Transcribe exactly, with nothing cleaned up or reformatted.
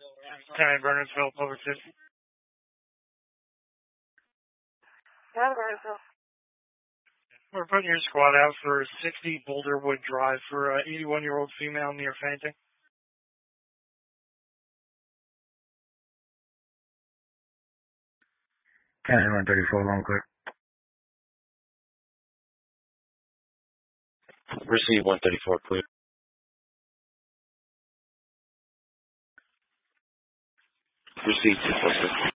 County Burnersville, Public Safety. County Burnersville. We're putting your squad out for sixty Boulderwood Drive for an eighty-one-year-old female near fainting. County one thirty-four, long clear. Receive one thirty-four, clear. Receive two four six.